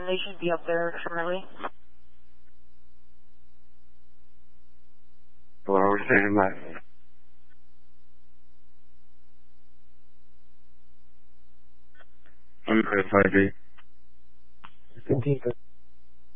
they should be up there shortly. Hello, we're standing by. I'm verified.